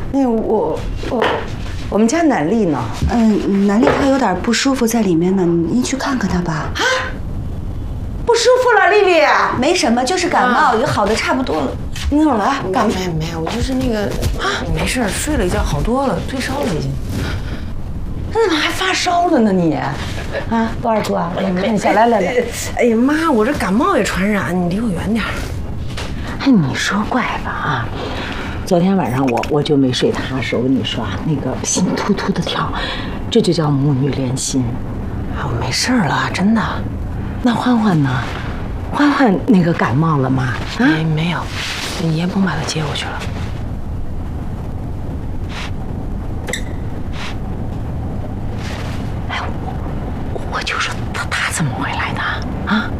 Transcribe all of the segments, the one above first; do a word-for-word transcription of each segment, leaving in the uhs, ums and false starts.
那我我我们家南丽呢？ 嗯，南丽她有点不舒服在里面呢，您去看看她吧。 啊，不舒服了，丽丽？ 没什么，就是感冒，也好的差不多了。 你怎么了？ 感没没有，我就是那个啊，没事，睡了一觉，好多了，退烧了已经。 那怎么还发烧了呢你？啊，多少度啊？我看一下，来来来。 哎呀妈，我这感冒也传染，你离我远点。 哎，你说怪了啊！昨天晚上我我就没睡踏实，我跟你说啊，那个心突突的跳，这就叫母女连心。 啊，我没事了，真的。 那欢欢呢？欢欢那个感冒了吗？ 啊，没没有，严鹏把他接过去了。 哎，我我就说他他怎么回来的啊？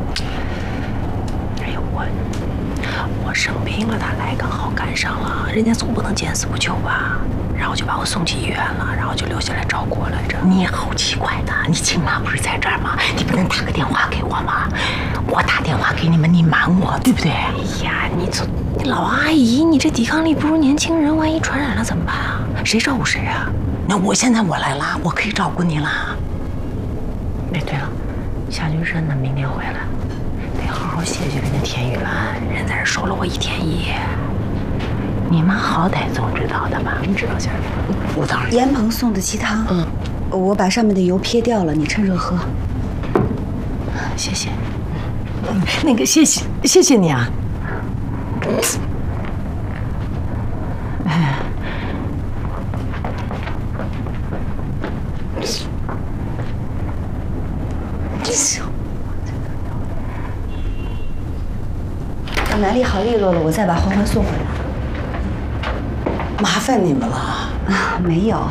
哎呦我我生病了，他来刚好赶上了，人家总不能见死不救吧？然后就把我送去医院了，然后就留下来照顾我来着。 你好奇怪的，你亲妈不是在这儿吗？你不能打个电话给我吗？我打电话给你们，你瞒我，对不对？ 哎呀，你这你老阿姨，你这抵抗力不如年轻人，万一传染了怎么办啊？谁照顾谁啊？ 那我现在我来了，我可以照顾你了。 哎，对了，夏君生呢，明天回来，得好好谢谢人家田雨岚，人在这守了我一天一夜。 你妈好歹总知道的吧？ 你知道夏君？ 我当然。 严鹏送的鸡汤，嗯，我把上面的油撇掉了，你趁热喝。 谢谢。 嗯，那个谢谢谢谢你啊。哎。 等南丽好利落了，我再把欢欢送回来。 麻烦你们了啊，没有。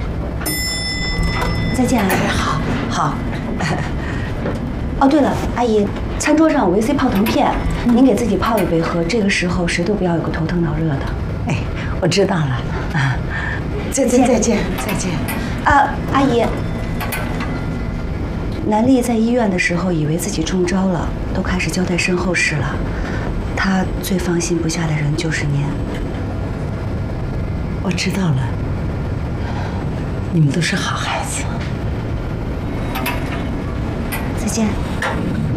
再见，阿姨。 好，好。 哦，对了，阿姨，餐桌上有维 C 泡腾片，您给自己泡一杯喝。这个时候谁都不要有个头疼脑热的。 哎，我知道了。啊，再见再见再见。 啊，阿姨，南丽在医院的时候以为自己中招了，都开始交代身后事了。她最放心不下的人就是您。 我知道了，你们都是好孩子。 再见。